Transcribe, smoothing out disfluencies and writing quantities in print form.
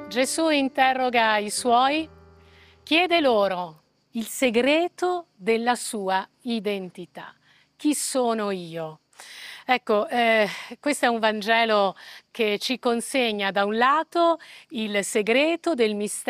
Gesù interroga i suoi, chiede loro il segreto della sua identità. Chi sono io? Ecco, questo è un Vangelo che ci consegna da un lato il segreto del mistero